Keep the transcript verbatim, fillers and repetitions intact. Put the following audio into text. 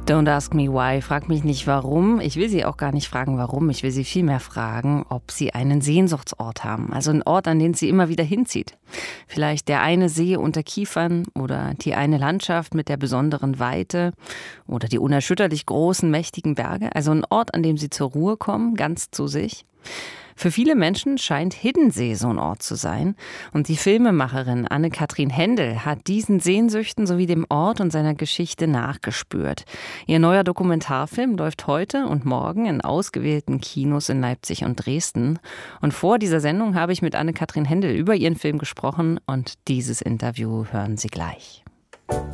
Don't ask me why, frag mich nicht warum. Ich will Sie auch gar nicht fragen, warum. Ich will Sie vielmehr fragen, ob Sie einen Sehnsuchtsort haben. Also einen Ort, an den Sie immer wieder hinzieht. Vielleicht der eine See unter Kiefern oder die eine Landschaft mit der besonderen Weite oder die unerschütterlich großen, mächtigen Berge. Also ein Ort, an dem Sie zur Ruhe kommen, ganz zu sich. Für viele Menschen scheint Hiddensee so ein Ort zu sein. Und die Filmemacherin Anne-Kathrin Hendel hat diesen Sehnsüchten sowie dem Ort und seiner Geschichte nachgespürt. Ihr neuer Dokumentarfilm läuft heute und morgen in ausgewählten Kinos in Leipzig und Dresden. Und vor dieser Sendung habe ich mit Anne-Kathrin Hendel über ihren Film gesprochen und dieses Interview hören Sie gleich.